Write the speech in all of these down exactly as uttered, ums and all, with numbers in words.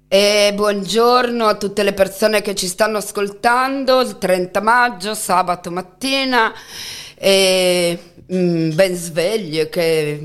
E buongiorno a tutte le persone che ci stanno ascoltando il trenta maggio, sabato mattina, e mm, ben sveglie che...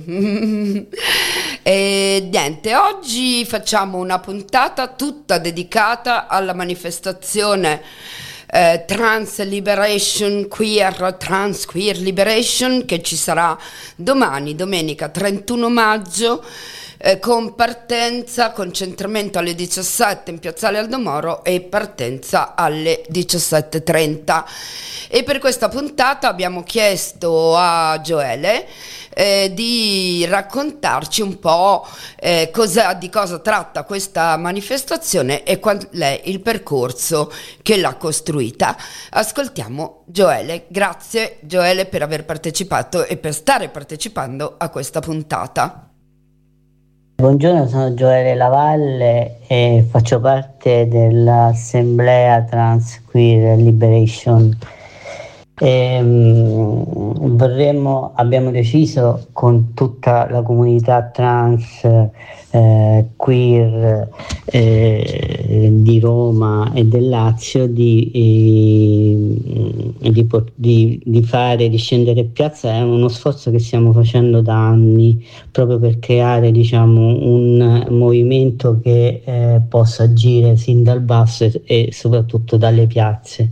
E niente, oggi facciamo una puntata tutta dedicata alla manifestazione eh, Trans Liberation Queer, Trans Queer Liberation, che ci sarà domani, domenica trentuno maggio, eh, con partenza, concentramento alle diciassette in Piazzale Aldo Moro e partenza alle diciassette e trenta. E per questa puntata abbiamo chiesto a Gioele eh, di raccontarci un po' eh, cosa, di cosa tratta questa manifestazione e qual è il percorso che l'ha costruita. Ascoltiamo Gioele. Grazie Gioele per aver partecipato e per stare partecipando a questa puntata. Buongiorno, sono Gioele Lavalle e faccio parte dell'Assemblea Trans Queer Liberation. E, um, vorremmo, abbiamo deciso con tutta la comunità trans eh, queer eh, di Roma e del Lazio di, eh, di, di, di fare, di scendere in piazza. È uno sforzo che stiamo facendo da anni proprio per creare, diciamo, un movimento che eh, possa agire sin dal basso e, e soprattutto dalle piazze.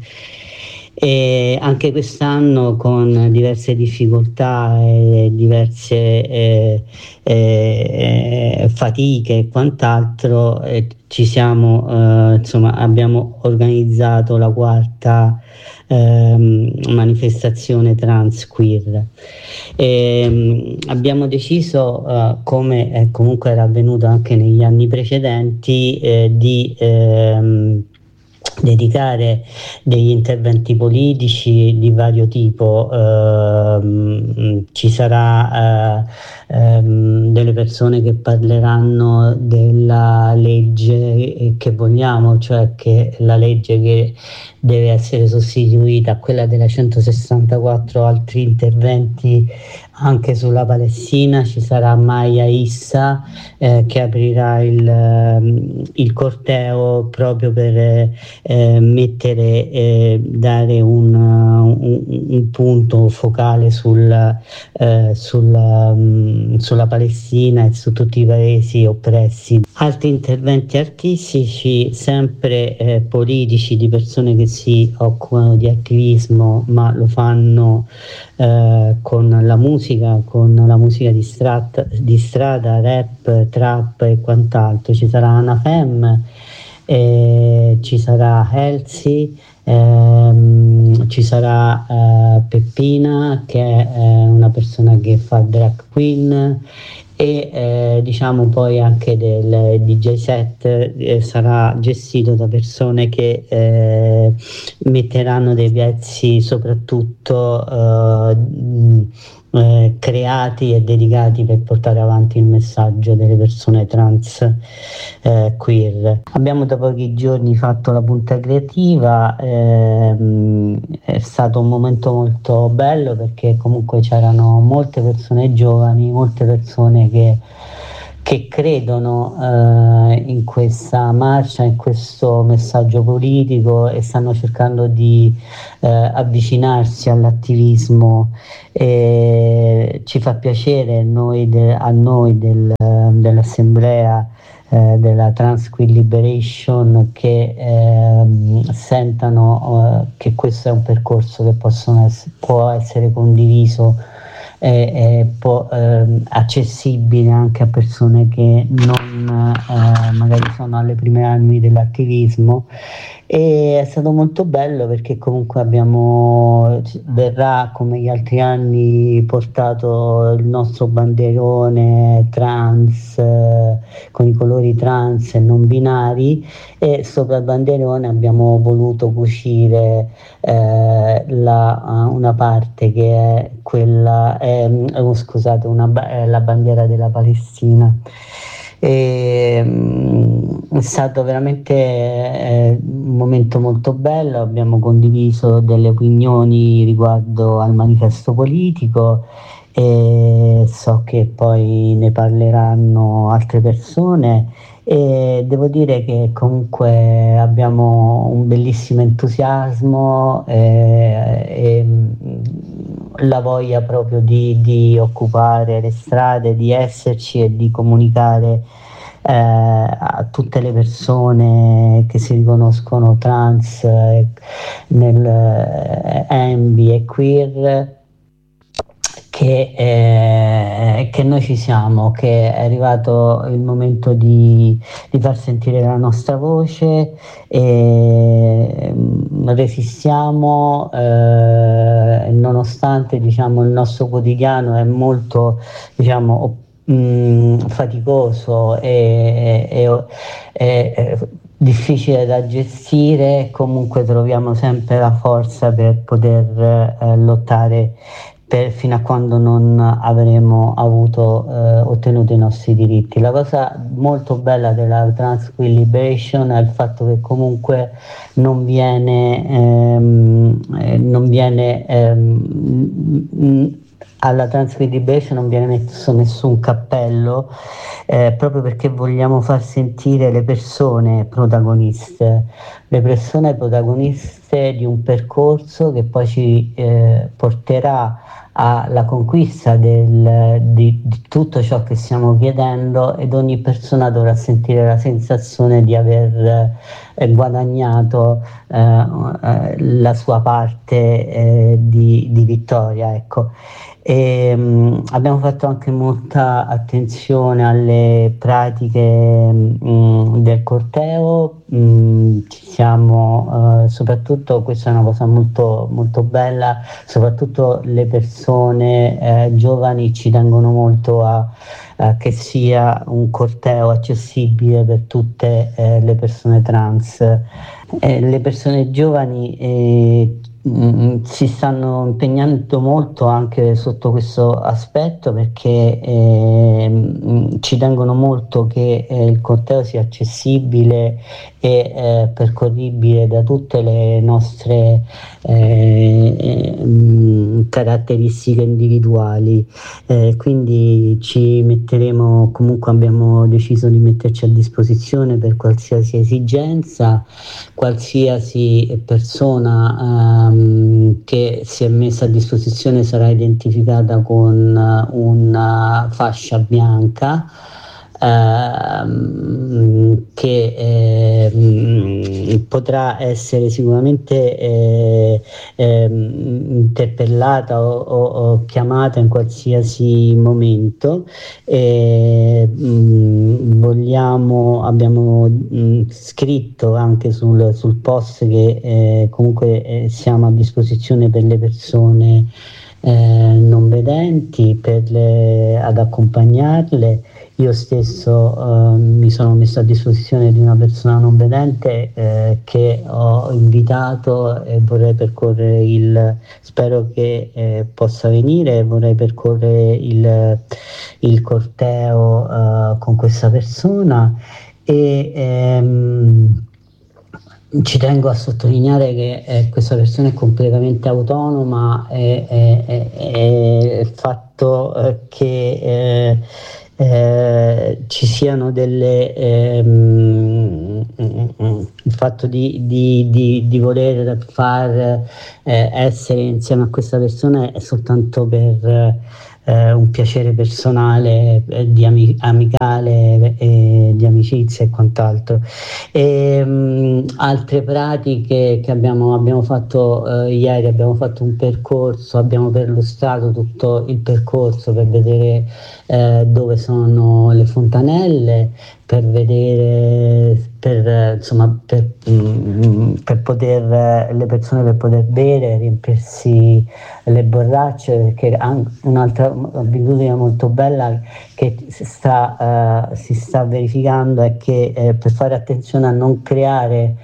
E anche quest'anno, con diverse difficoltà e diverse eh, eh, fatiche e quant'altro, eh, ci siamo eh, insomma abbiamo organizzato la quarta eh, manifestazione trans queer. E, abbiamo deciso, eh, come eh, comunque era avvenuto anche negli anni precedenti, eh, di ehm, dedicare degli interventi politici di vario tipo. Eh, ci sarà eh, ehm, delle persone che parleranno della legge che vogliamo, cioè che la legge che deve essere sostituita a quella della centosessantaquattro, altri interventi anche sulla Palestina. Ci sarà Maya Issa eh, che aprirà il, il corteo proprio per eh, mettere, eh, dare un, un, un punto focale sul, eh, sulla, um, sulla Palestina e su tutti i paesi oppressi. Altri interventi artistici, sempre eh, politici, di persone che si occupano di attivismo ma lo fanno eh, con la musica, con la musica di, strat- di strada, rap, trap e quant'altro. Ci sarà Anna Fem, eh, ci sarà Elsie, ehm, ci sarà eh, Peppina, che è eh, una persona che fa drag queen, e eh, diciamo poi anche del D J set eh, sarà gestito da persone che eh, metteranno dei pezzi soprattutto eh, eh, creati e dedicati per portare avanti il messaggio delle persone trans eh, queer. Abbiamo da pochi giorni fatto la punta creativa, ehm, è stato un momento molto bello perché comunque c'erano molte persone giovani, molte persone che che credono eh, in questa marcia, in questo messaggio politico e stanno cercando di eh, avvicinarsi all'attivismo. E ci fa piacere noi de- a noi del, dell'Assemblea eh, della Trans Queer Liberation che eh, sentano eh, che questo è un percorso che possono ess- può essere condiviso è po- eh, accessibile anche a persone che non eh, magari sono alle prime armi dell'attivismo. E è stato molto bello perché comunque abbiamo verrà come gli altri anni portato il nostro bandierone trans eh, con i colori trans e non binari, e sopra il bandierone abbiamo voluto cucire eh, la, una parte che è quella eh, oh, scusate una, eh, la bandiera della Palestina. E, è stato veramente eh, un momento molto bello. Abbiamo condiviso delle opinioni riguardo al manifesto politico e so che poi ne parleranno altre persone e devo dire che comunque abbiamo un bellissimo entusiasmo e, e la voglia proprio di, di occupare le strade, di esserci e di comunicare eh, a tutte le persone che si riconoscono trans, eh, nel eh, ambi e queer, che, eh, che noi ci siamo, che è arrivato il momento di, di far sentire la nostra voce e mm, resistiamo, eh, nonostante, diciamo, il nostro quotidiano è molto, diciamo, mh, faticoso e, e, e, e difficile da gestire, comunque troviamo sempre la forza per poter eh, lottare per, fino a quando non avremo avuto eh, ottenuto i nostri diritti. La cosa molto bella della Trans Queer Liberation è il fatto che comunque non viene ehm, eh, non viene ehm, alla Trans Queer Liberation non viene messo nessun cappello, eh, proprio perché vogliamo far sentire le persone protagoniste, le persone protagoniste di un percorso che poi ci eh, porterà alla conquista del, di, di tutto ciò che stiamo chiedendo, ed ogni persona dovrà sentire la sensazione di aver eh, guadagnato eh, eh, la sua parte eh, di, di vittoria, ecco. E, mh, abbiamo fatto anche molta attenzione alle pratiche mh, del corteo, mh, ci siamo eh, soprattutto, questa è una cosa molto, molto bella, soprattutto le persone eh, giovani ci tengono molto a, a che sia un corteo accessibile per tutte eh, le persone trans. Eh, le persone giovani eh, Mm, si stanno impegnando molto anche sotto questo aspetto, perché eh, ci tengono molto che eh, il corteo sia accessibile e eh, percorribile da tutte le nostre eh, eh, caratteristiche individuali, eh, quindi ci metteremo, comunque abbiamo deciso di metterci a disposizione per qualsiasi esigenza. Qualsiasi persona ehm, che si è messa a disposizione sarà identificata con una fascia bianca ehm, che ehm, potrà essere sicuramente eh, ehm, interpellata o, o, o chiamata in qualsiasi momento. E, mh, vogliamo, abbiamo mh, scritto anche sul, sul post che eh, comunque eh, siamo a disposizione per le persone eh, non vedenti, per le, ad accompagnarle. Io stesso eh, mi sono messo a disposizione di una persona non vedente eh, che ho invitato e vorrei percorrere il, spero che eh, possa venire, vorrei percorrere il, il corteo eh, con questa persona. E ehm, ci tengo a sottolineare che eh, questa persona è completamente autonoma, e il fatto eh, che eh, eh, ci siano delle ehm, il fatto di, di, di, di voler far eh, essere insieme a questa persona è soltanto per eh, un piacere personale, eh, di ami- amicale, eh, di amicizia e quant'altro. E, mh, altre pratiche che abbiamo, abbiamo fatto eh, ieri, abbiamo fatto un percorso, abbiamo perlustrato tutto il percorso per vedere eh, dove sono le fontanelle, per vedere, per, insomma, per, mh, per poter, le persone per poter bere, riempirsi le borracce, perché anche un'altra abitudine molto bella che si sta, uh, si sta verificando è che eh, per fare attenzione a non creare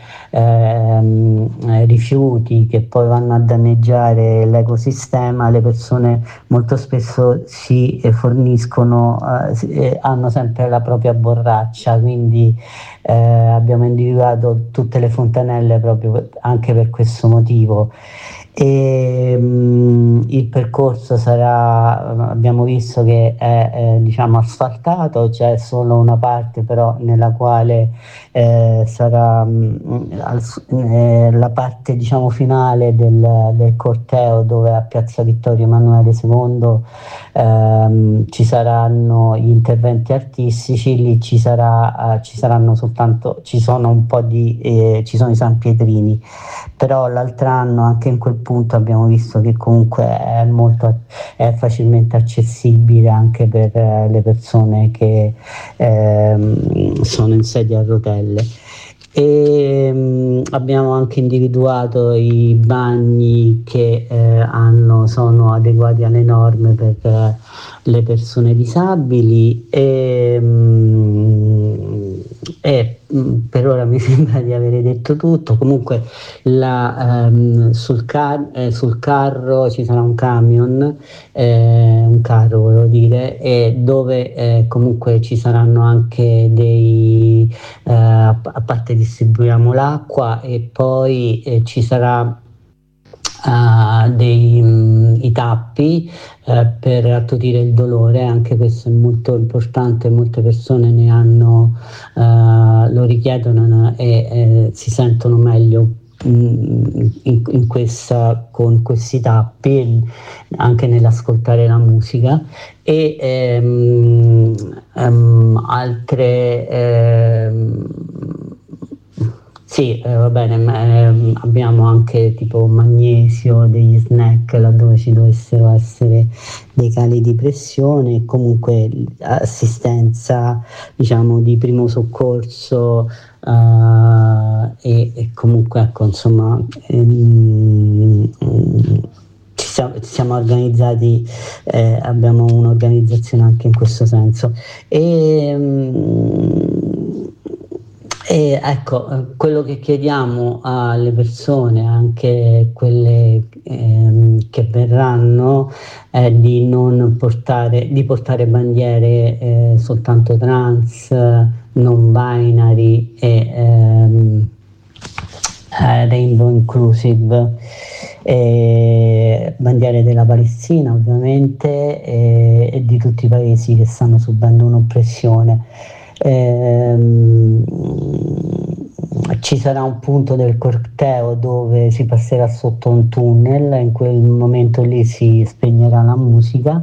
ehm, rifiuti che poi vanno a danneggiare l'ecosistema, le persone molto spesso si forniscono, eh, hanno sempre la propria borraccia, quindi eh, abbiamo individuato tutte le fontanelle proprio per, anche per questo motivo. E mh, il percorso sarà, abbiamo visto che è, è diciamo asfaltato, c'è solo una parte però nella quale eh, sarà mh, al, eh, la parte diciamo finale del, del corteo, dove a Piazza Vittorio Emanuele secondo ehm, ci saranno gli interventi artistici. Lì ci sarà eh, ci saranno soltanto, ci sono un po' di eh, ci sono i San Pietrini, però l'altro anno anche in quel punto abbiamo visto che comunque è molto è facilmente accessibile anche per eh, le persone che ehm, sono in sedia a rotelle. E mh, abbiamo anche individuato i bagni che eh, hanno, sono adeguati alle norme per eh, le persone disabili e, mh, e mh, per ora mi sembra di avere detto tutto. Comunque la, ehm, sul, car- eh, sul carro ci sarà un camion, eh, un carro volevo dire, e dove eh, comunque ci saranno anche dei eh, a parte distribuiamo l'acqua e poi eh, ci sarà Uh, dei um, i tappi uh, per attutire il dolore. Anche questo è molto importante, molte persone ne hanno uh, lo richiedono e eh, si sentono meglio in, in questa, con questi tappi, anche nell'ascoltare la musica. E ehm, um, altre ehm, Sì, eh, va bene, eh, abbiamo anche tipo magnesio, degli snack laddove ci dovessero essere dei cali di pressione, e comunque assistenza, diciamo, di primo soccorso uh, e, e comunque ecco, insomma, ehm, ci siamo, ci siamo organizzati, eh, abbiamo un'organizzazione anche in questo senso. E, um, E ecco, quello che chiediamo alle persone, anche quelle ehm, che verranno, è di non portare, di portare bandiere eh, soltanto trans, non binary e ehm, eh, rainbow inclusive, e bandiere della Palestina ovviamente, e, e di tutti i paesi che stanno subendo un'oppressione. Ehm, ci sarà un punto del corteo dove si passerà sotto un tunnel, in quel momento lì si spegnerà la musica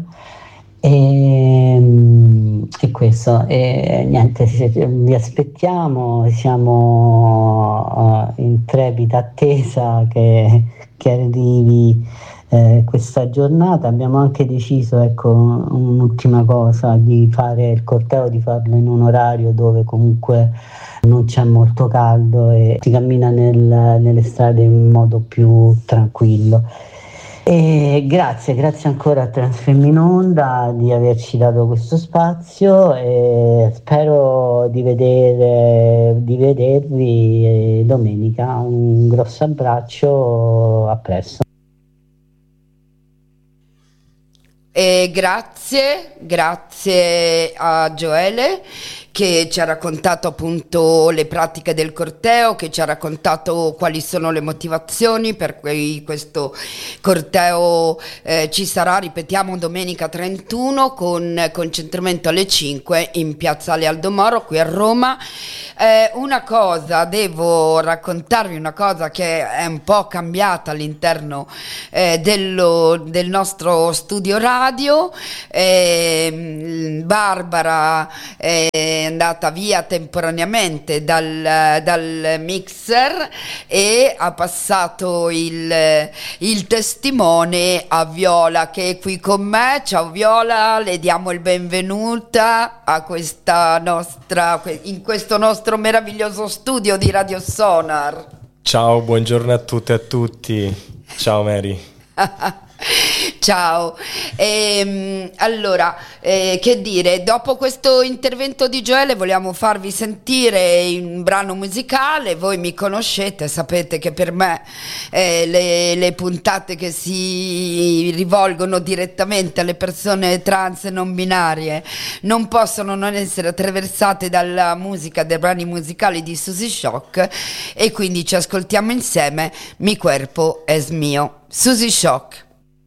e, e questo, e niente, vi aspettiamo, siamo in trepida attesa che, che arrivi Eh, questa giornata. Abbiamo anche deciso, ecco, un'ultima cosa, di fare il corteo, di farlo in un orario dove comunque non c'è molto caldo e si cammina nel, nelle strade in modo più tranquillo. E grazie, grazie ancora a Transfemminonda di averci dato questo spazio, e spero di vedere, di vedervi domenica. Un grosso abbraccio, a presto. E grazie, grazie a Gioele che ci ha raccontato appunto le pratiche del corteo, che ci ha raccontato quali sono le motivazioni per cui questo corteo eh, ci sarà, ripetiamo, domenica trentuno con concentramento alle cinque in Piazzale Aldo Moro qui a Roma. Eh, una cosa, devo raccontarvi una cosa che è un po' cambiata all'interno eh, dello, del nostro studio radio. Eh, Barbara è andata via temporaneamente dal, dal mixer e ha passato il, il testimone a Viola, che è qui con me. Ciao Viola, le diamo il benvenuta a questa nostra, in questo nostro meraviglioso studio di Radio Sonar. Ciao, buongiorno a tutte e a tutti. Ciao Mary. Ciao, ehm, allora, eh, che dire, dopo questo intervento di Gioele vogliamo farvi sentire un brano musicale. Voi mi conoscete, sapete che per me eh, le, le puntate che si rivolgono direttamente alle persone trans e non binarie non possono non essere attraversate dalla musica, dai brani musicali di Suzy Shock, e quindi ci ascoltiamo insieme Mi cuerpo es mio, Suzy Shock.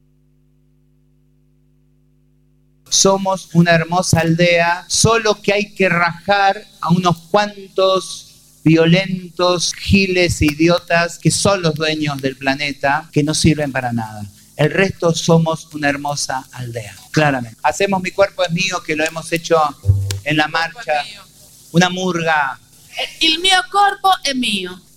Somos una hermosa aldea, solo que hay que rajar a unos cuantos violentos, giles e idiotas que son los dueños del planeta, que no sirven para nada. El resto somos una hermosa aldea, claramente. Hacemos Mi cuerpo es mío, que lo hemos hecho en la marcha, una murga. Il mio corpo è mio.